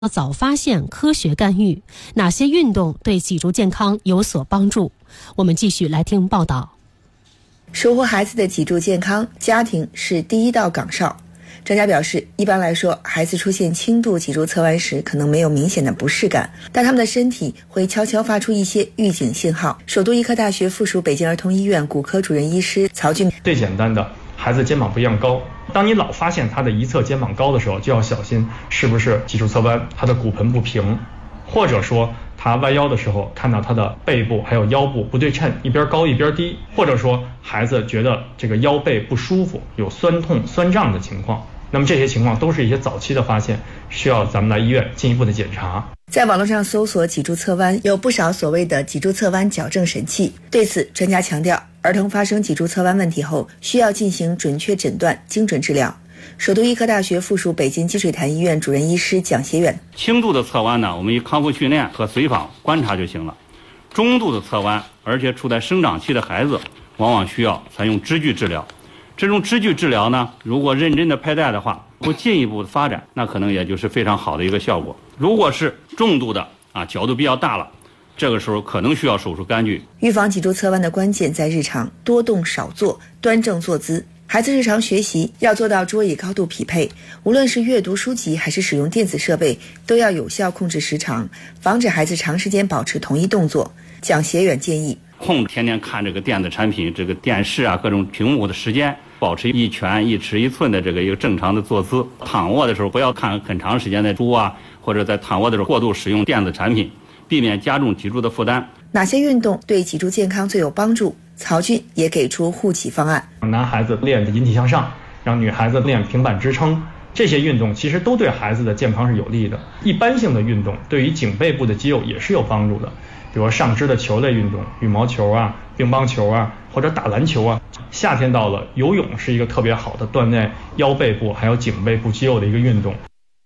早发现、科学干预，哪些运动对脊柱健康有所帮助？我们继续来听报道。 守护孩子的脊柱健康，家庭是第一道岗哨。专家表示，一般来说，孩子出现轻度脊柱侧弯时，可能没有明显的不适感，但他们的身体会悄悄发出一些预警信号。首都医科大学附属北京儿童医院骨科主任医师曹俊， 最简单的，孩子肩膀不一样高，当你老发现他的一侧肩膀高的时候，就要小心是不是脊柱侧弯，他的骨盆不平，或者说他弯腰的时候看到他的背部还有腰部不对称，一边高一边低，或者说孩子觉得这个腰背不舒服，有酸痛酸胀的情况，那么这些情况都是一些早期的发现，需要咱们来医院进一步的检查。 在网络上搜索脊柱侧弯，有不少所谓的脊柱侧弯矫正神器。对此，专家强调，儿童发生脊柱侧弯问题后，需要进行准确诊断、精准治疗。首都医科大学附属北京积水潭医院主任医师蒋协远， 轻度的侧弯呢，我们以康复训练和随访观察就行了。中度的侧弯，而且处在生长期的孩子，往往需要采用支具治疗。这种支具治疗呢，如果认真的佩戴的话，不进一步的发展，那可能也就是非常好的一个效果。如果是重度的角度比较大了，这个时候可能需要手术干预。 预防脊柱侧弯的关键在日常多动少坐，端正坐姿。孩子日常学习要做到桌椅高度匹配，无论是阅读书籍还是使用电子设备，都要有效控制时长，防止孩子长时间保持同一动作。蒋协远建议， 控制天天看这个电子产品、这个电视各种屏幕的时间，保持一拳一尺一寸的这个一个正常的坐姿。躺卧的时候不要看很长时间的书或者在躺卧的时候过度使用电子产品，避免加重脊柱的负担。 哪些运动对脊柱健康最有帮助？曹俊也给出护脊方案。 男孩子练引体向上，让女孩子练平板支撑，这些运动其实都对孩子的健康是有利的。一般性的运动对于颈背部的肌肉也是有帮助的，比如上肢的球类运动，羽毛球乒乓球或者打篮球夏天到了，游泳是一个特别好的锻炼腰背部还有颈背部肌肉的一个运动。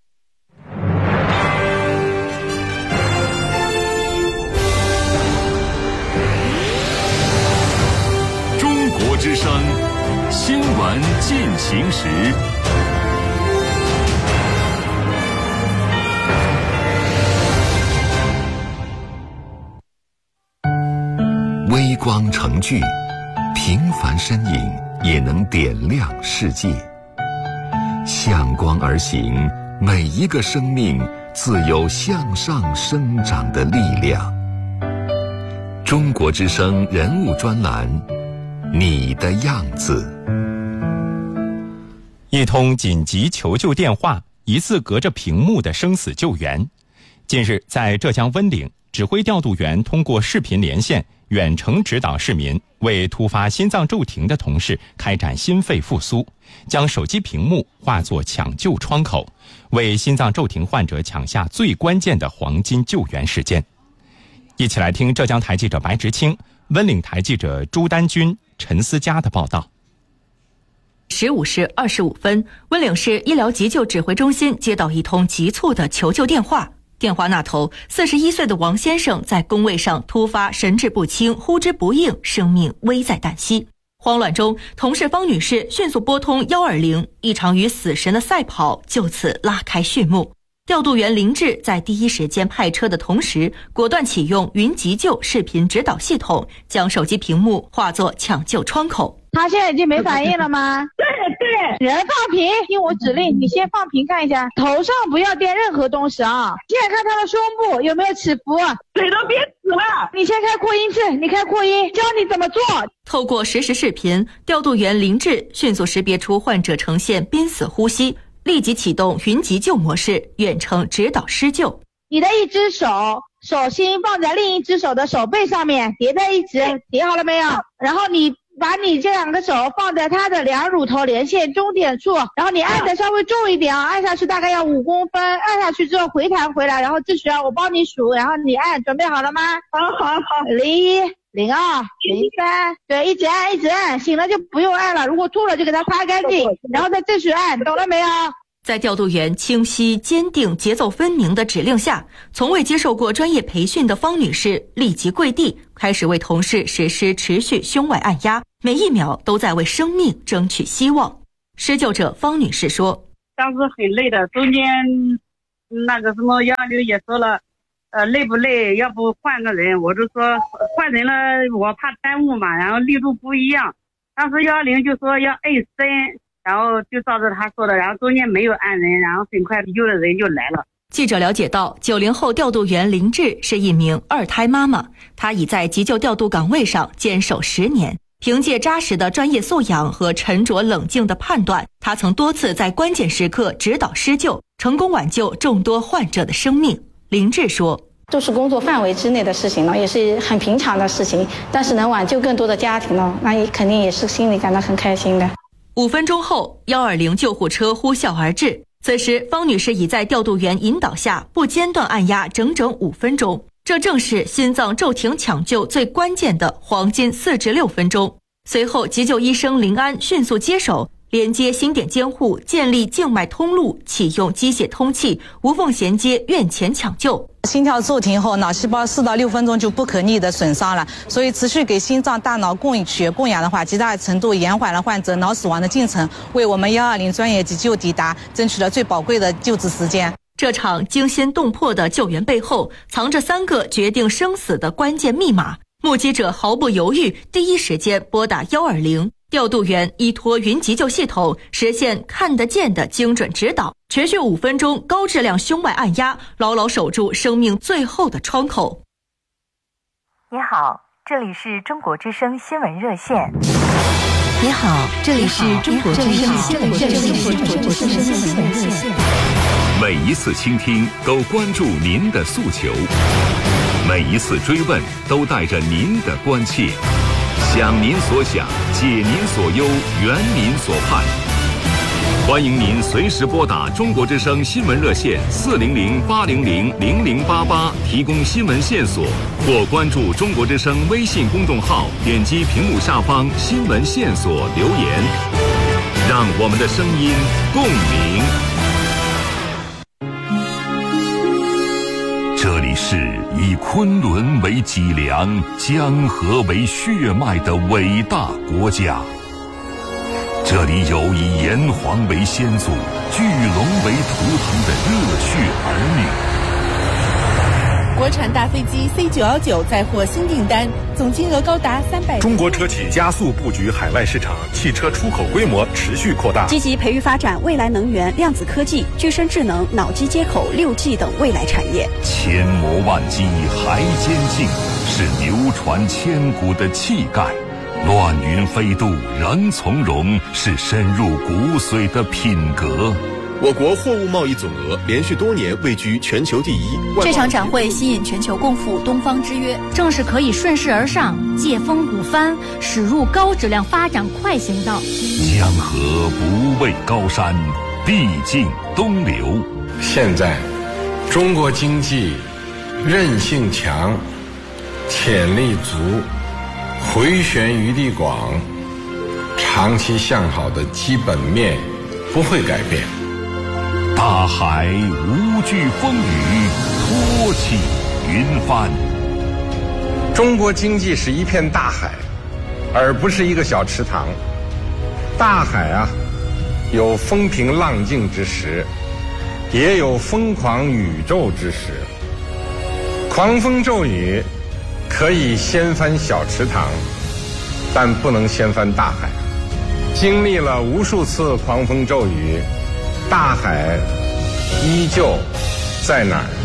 中国之声新闻进行时。微光成炬，平凡身影也能点亮世界。向光而行，每一个生命自有向上生长的力量。中国之声人物专栏，你的样子。 一通紧急求救电话，一次隔着屏幕的生死救援。近日，在浙江温岭，指挥调度员通过视频连线远程指导市民为突发心脏骤停的同事开展心肺复苏，将手机屏幕化作抢救窗口，为心脏骤停患者抢下最关键的黄金救援时间。一起来听浙江台记者白直清、温岭台记者朱丹军、陈思佳的报道。 15时25分，温岭市医疗急救指挥中心接到一通急促的求救电话。电话那头，41岁的王先生在工位上突发神志不清、呼之不应，生命危在旦夕。慌乱中，同事方女士迅速拨通120，一场与死神的赛跑就此拉开序幕。调度员林志在第一时间派车的同时，果断启用云急救视频指导系统，将手机屏幕化作抢救窗口。 他现在已经没反应了吗？对，人放平，听我指令，你先放平看一下，头上不要垫任何东西啊。现在看他的胸部有没有起伏，嘴都憋死了。你先开扩音器，你开扩音，教你怎么做。 透过实时视频，调度员林志迅速识别出患者呈现濒死呼吸，立即启动云急救模式，远程指导施救。 你的一只手心放在另一只手的手背上面，叠在一起，叠好了没有？然后你把你这两个手放在他的两乳头连线中点处，然后你按的稍微重一点按下去大概要5公分，按下去之后回弹回来，然后继续我帮你数，然后你按，准备好了吗？好。01、02、03，对，一直按，醒了就不用按了，如果吐了就给它擦干净，然后再继续按，懂了没有？ 在调度员清晰、坚定、节奏分明的指令下，从未接受过专业培训的方女士立即跪地，开始为同事实施持续胸外按压，每一秒都在为生命争取希望。施救者方女士说：“ 当时很累的，中间那个什么120也说了，累不累，要不换个人，我就说换人了，我怕耽误嘛，然后力度不一样。当时120就说要按深，然后就照着他说的，然后中间没有按人，然后很快急救的人就来了。 记者了解到，90后调度员林志是一名2胎妈妈，她已在急救调度岗位上坚守10年。凭借扎实的专业素养和沉着冷静的判断，她曾多次在关键时刻指导施救，成功挽救众多患者的生命。林志说：“ 就是工作范围之内的事情了，也是很平常的事情，但是能挽救更多的家庭了，那也肯定也是心里感到很开心的。” 5分钟后，120救护车呼啸而至。此时，方女士已在调度员引导下不间断按压整整5分钟，这正是心脏骤停抢救最关键的黄金4至6分钟。随后，急救医生林安迅速接手，连接心点监护，建立静脉通路，启用机械通气，无缝衔接院前抢救。 心跳骤停后，脑细胞4到6分钟就不可逆的损伤了，所以持续给心脏、大脑供血供氧的话，极大程度延缓了患者脑死亡的进程，为我们120专业急救抵达争取了最宝贵的救治时间。 这场惊心动魄的救援背后，藏着3个决定生死的关键密码。目击者毫不犹豫，第一时间拨打120，调度员依托云急救系统，实现看得见的精准指导，持续5分钟高质量胸外按压，牢牢守住生命最后的窗口。 你好，这里是中国之声新闻热线。 你好，这里是中国之声新闻热线。 每一次倾听都关注您的诉求，每一次追问都带着您的关切，想您所想，解您所忧，圆您所盼。欢迎您随时拨打中国之声新闻热线400-800-0088提供新闻线索，或关注中国之声微信公众号，点击屏幕下方新闻线索留言，让我们的声音共鸣。这里是以昆仑为脊梁、江河为血脉的伟大国家。这里有以炎黄为先祖、巨龙为图腾的热血儿女。 国产大飞机 C919 再获新订单，总金额高达300。 中国车企加速布局海外市场，汽车出口规模持续扩大， 积极培育发展未来能源、量子科技、具身智能、脑机接口、6G 等未来产业。 千磨万击还坚劲，是流传千古的气概。乱云飞渡人从容，是深入骨髓的品格。 我国货物贸易总额连续多年位居全球第一。 这场展会吸引全球共赴东方之约， 正是可以顺势而上，借风鼓帆，驶入高质量发展快行道。 江河不畏高山，必尽东流。 现在，中国经济韧性强，潜力足，回旋余地广，长期向好的基本面不会改变。 大海无惧风雨，托起云帆。 中国经济是一片大海，而不是一个小池塘。大海啊，有风平浪静之时，也有疯狂宇宙之时。狂风骤雨可以掀翻小池塘，但不能掀翻大海。经历了无数次狂风骤雨，大海依旧在哪儿？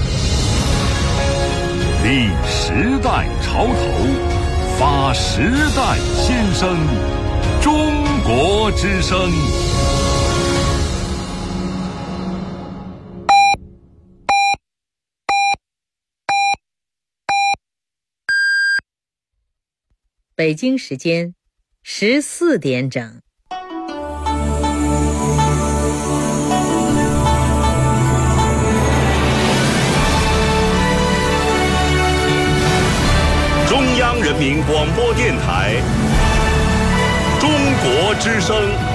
立时代潮头，发时代先声，中国之声。 北京时间14点整。 中央人民广播电台，中国之声。